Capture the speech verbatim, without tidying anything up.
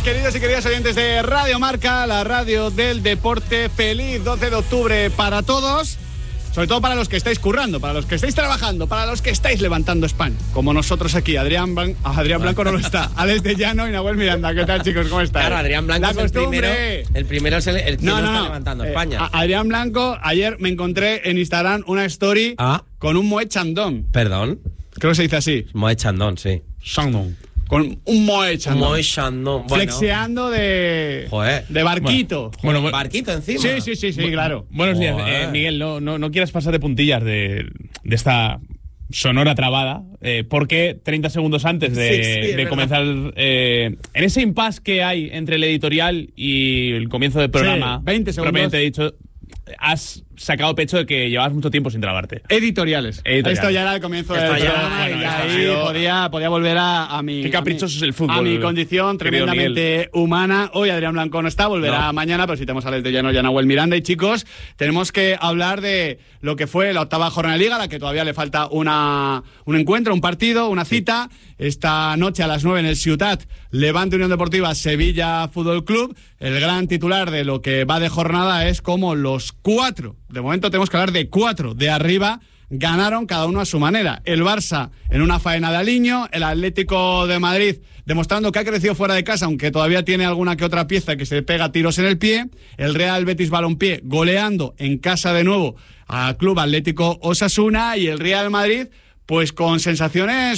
queridos y queridas oyentes de Radio Marca, la radio del deporte. Feliz doce de octubre para todos, sobre todo para los que estáis currando, para los que estáis trabajando, para los que estáis levantando España, como nosotros aquí. Adrián, Blan- Adrián Blanco no lo está, Alex de Llano y Nahuel Miranda. ¿Qué tal, chicos? ¿Cómo estáis? Claro, Adrián Blanco La es el primero, el primero es el, el que no, no, no está levantando eh, España. a- Adrián Blanco, ayer me encontré en Instagram una story Ah. con un Moe Chandon. Perdón. Creo que se dice así. Moe Chandon, sí. Chandon. Con un Moe Chandon. Moe Chandon. Bueno. Flexeando de, Joder. de barquito. Bueno, bueno, Barquito encima. Sí, sí, sí, sí, claro. Buenos días, Joder. eh, Miguel. No, no, no quieras pasar de puntillas de, de esta sonora trabada, eh, porque treinta segundos antes de, Sí, sí, es de verdad. comenzar, eh, en ese impasse que hay entre el editorial y el comienzo del programa, Sí, veinte segundos. propiamente dicho, has sacado pecho de que llevabas mucho tiempo sin trabarte. Editoriales. Editoriales. Esto ya era el comienzo Esto del ya, programa bueno, y esto ha ahí sido- podía, podía volver a, a mi... Qué caprichoso a mi- es el fútbol, A mi condición querido tremendamente humana. Hoy Adrián Blanco no está, volverá No. mañana, pero si tenemos a Alex de Llano y a Nahuel Miranda. Y chicos, tenemos que hablar de lo que fue la octava jornada de Liga, a la que todavía le falta una, un encuentro, un partido, una cita. Esta noche a las nueve en el Ciutat, Levante Unión Deportiva Sevilla Fútbol Club. El gran titular de lo que va de jornada es como los cuatro, de momento tenemos que hablar de cuatro de arriba, ganaron cada uno a su manera. El Barça en una faena de aliño, el Atlético de Madrid demostrando que ha crecido fuera de casa, aunque todavía tiene alguna que otra pieza que se pega tiros en el pie. El Real Betis Balompié goleando en casa de nuevo al Club Atlético Osasuna, y el Real Madrid pues con sensaciones